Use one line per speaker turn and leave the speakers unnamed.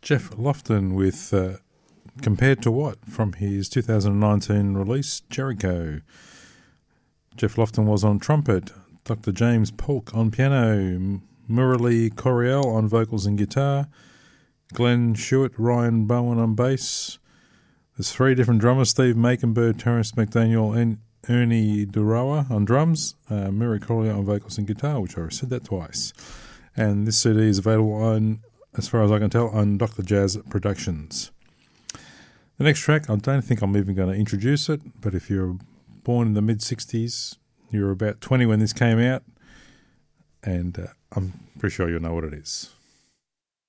Geoff Lofton with Compared to What from his 2019 release, Jericho. Geoff Lofton was on trumpet, Dr. James Polk on piano, Murali Coriel on vocals and guitar, Glenn Shewitt, Ryan Bowen on bass. There's three different drummers, Steve Makenberg, Terence McDaniel and Ernie Durawa on drums, Murali Coriel on vocals and guitar, which I said that twice. And this CD is available on, as far as I can tell, on Dr. Jazz Productions. The next track, I don't think I'm even going to introduce it, but if you're born in the mid-60s, you're about 20 when this came out, and I'm pretty sure you'll know what it is.